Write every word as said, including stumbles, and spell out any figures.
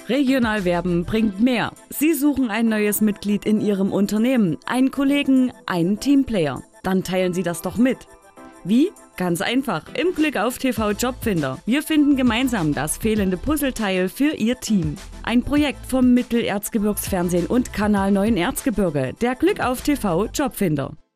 Regional werben bringt mehr. Sie suchen ein neues Mitglied in Ihrem Unternehmen, einen Kollegen, einen Teamplayer. Dann teilen Sie das doch mit. Wie? Ganz einfach, im Glück auf T V Jobfinder. Wir finden gemeinsam das fehlende Puzzleteil für Ihr Team. Ein Projekt vom Mittelerzgebirgsfernsehen und Kanal neun Erzgebirge, der Glück auf T V Jobfinder.